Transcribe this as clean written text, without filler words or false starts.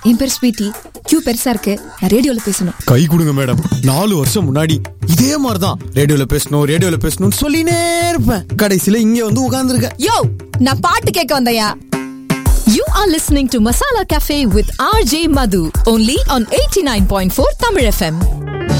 என் பேர் sweetie. Q பெருசா இருக்கு, நான் ரேடியோல பேசணும். கை கொடுங்க மேடம். 4 வருஷம் முன்னாடி இதே மாதிரிதான் ரேடியோல பேசணும்னு சொல்லினே இருப்பேன். கடைசியில இங்க வந்து உட்கார்ந்துருக்க. யோ, நான் பாட்டு கேட்க வந்தயா. You are listening to Masala Cafe with RJ Madhu only on 89.4 Tamil FM.